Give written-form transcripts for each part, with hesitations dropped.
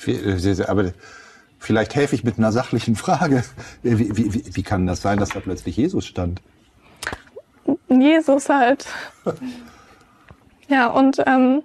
Aber vielleicht helfe ich mit einer sachlichen Frage. Wie kann das sein, dass da plötzlich Jesus stand? Jesus halt. Ja, und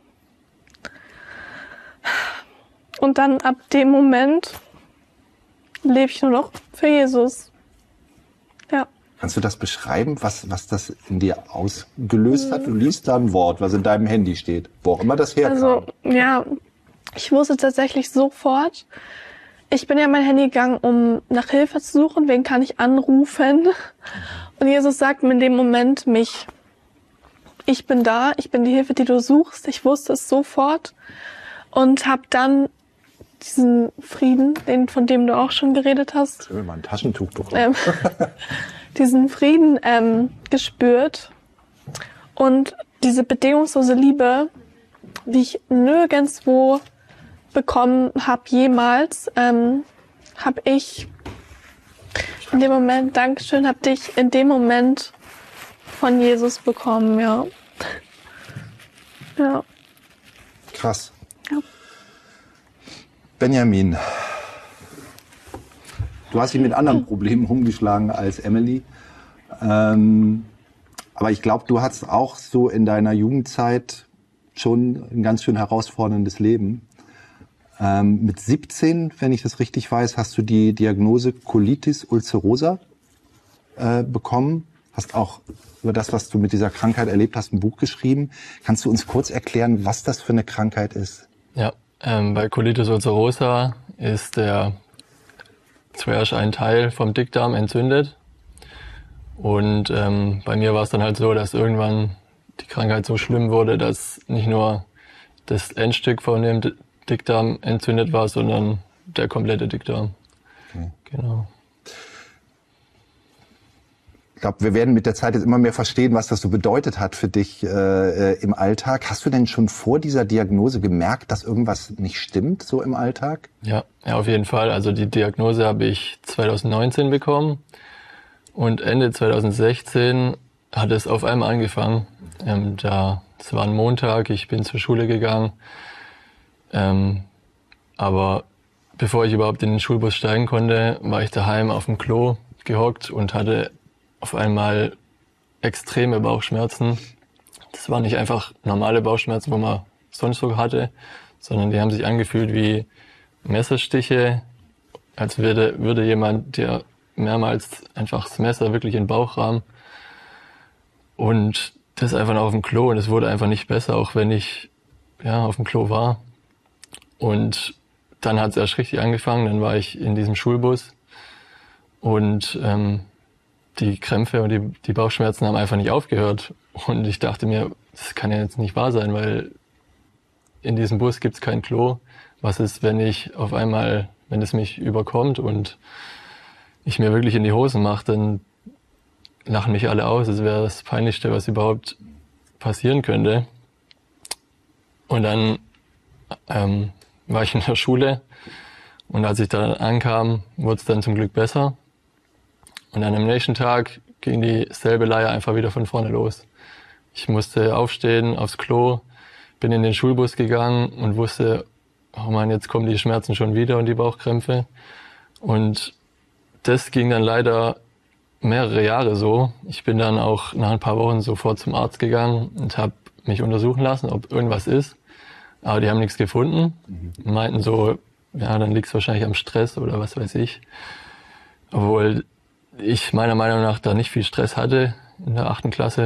dann ab dem Moment lebe ich nur noch für Jesus. Ja. Kannst du das beschreiben, was das in dir ausgelöst hat? Du liest da ein Wort, was in deinem Handy steht, wo auch immer das herkam. Also, ja, ich wusste tatsächlich sofort. Ich bin ja an mein Handy gegangen, um nach Hilfe zu suchen, wen kann ich anrufen? Und Jesus sagt mir in dem Moment mich. Ich bin da, ich bin die Hilfe, die du suchst. Ich wusste es sofort und habe dann diesen Frieden, von dem du auch schon geredet hast. Ich will mal ein Taschentuch bekommen. Diesen Frieden gespürt und diese bedingungslose Liebe, die ich nirgendwo bekommen habe jemals, habe ich in dem Moment, Dankeschön, habe dich in dem Moment von Jesus bekommen, ja. Ja. Krass. Ja. Benjamin, du hast dich mit anderen Problemen rumgeschlagen als Emily. Aber ich glaube, du hattest auch so in deiner Jugendzeit schon ein ganz schön herausforderndes Leben. Mit 17, wenn ich das richtig weiß, hast du die Diagnose Colitis ulcerosa bekommen. Hast auch über das, was du mit dieser Krankheit erlebt hast, ein Buch geschrieben. Kannst du uns kurz erklären, was das für eine Krankheit ist? Ja, bei Colitis ulcerosa ist zuerst ein Teil vom Dickdarm entzündet. Und bei mir war es dann halt so, dass irgendwann die Krankheit so schlimm wurde, dass nicht nur das Endstück von dem Dickdarm entzündet war, sondern der komplette Dickdarm. Okay. Genau. Ich glaube, wir werden mit der Zeit jetzt immer mehr verstehen, was das so bedeutet hat für dich im Alltag. Hast du denn schon vor dieser Diagnose gemerkt, dass irgendwas nicht stimmt, so im Alltag? Ja, auf jeden Fall. Also die Diagnose habe ich 2019 bekommen und Ende 2016 hat es auf einmal angefangen. Es war ein Montag, ich bin zur Schule gegangen. Aber bevor ich überhaupt in den Schulbus steigen konnte, war ich daheim auf dem Klo gehockt und hatte auf einmal extreme Bauchschmerzen. Das waren nicht einfach normale Bauchschmerzen, wo man sonst so hatte, sondern die haben sich angefühlt wie Messerstiche, als würde jemand dir mehrmals einfach das Messer wirklich in den Bauch rammen. Und das einfach noch auf dem Klo und es wurde einfach nicht besser, auch wenn ich auf dem Klo war. Und dann hat es erst richtig angefangen, dann war ich in diesem Schulbus und die Krämpfe und die Bauchschmerzen haben einfach nicht aufgehört. Und ich dachte mir, das kann ja jetzt nicht wahr sein, weil in diesem Bus gibt's kein Klo. Was ist, wenn es mich überkommt und ich mir wirklich in die Hosen mache, dann lachen mich alle aus. Es wäre das Peinlichste, was überhaupt passieren könnte. Und dann war ich in der Schule und als ich da ankam, wurde es dann zum Glück besser. Und dann am nächsten Tag ging dieselbe Leier einfach wieder von vorne los. Ich musste aufstehen, aufs Klo, bin in den Schulbus gegangen und wusste, oh Mann, jetzt kommen die Schmerzen schon wieder und die Bauchkrämpfe. Und das ging dann leider mehrere Jahre so. Ich bin dann auch nach ein paar Wochen sofort zum Arzt gegangen und habe mich untersuchen lassen, ob irgendwas ist. Aber die haben nichts gefunden. Meinten so, ja, dann liegt es wahrscheinlich am Stress oder was weiß ich. Obwohl ich meiner Meinung nach da nicht viel Stress hatte in der 8. Klasse.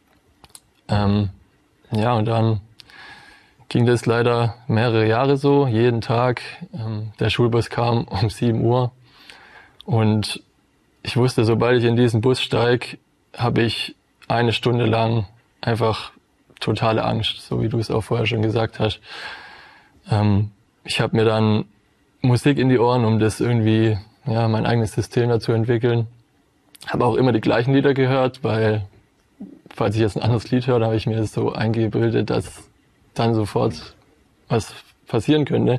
Und dann ging das leider mehrere Jahre so, jeden Tag. Der Schulbus kam um 7 Uhr und ich wusste, sobald ich in diesen Bus steige, habe ich 1 Stunde lang einfach totale Angst, so wie du es auch vorher schon gesagt hast. Ich habe mir dann Musik in die Ohren, um das irgendwie, mein eigenes System dazu entwickeln. Habe auch immer die gleichen Lieder gehört, weil, falls ich jetzt ein anderes Lied höre, habe ich mir das so eingebildet, dass dann sofort was passieren könnte.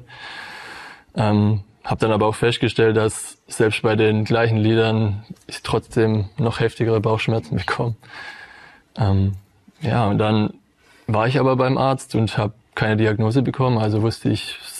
Habe dann aber auch festgestellt, dass selbst bei den gleichen Liedern ich trotzdem noch heftigere Bauchschmerzen bekomme. Und dann war ich aber beim Arzt und habe keine Diagnose bekommen, also wusste ich,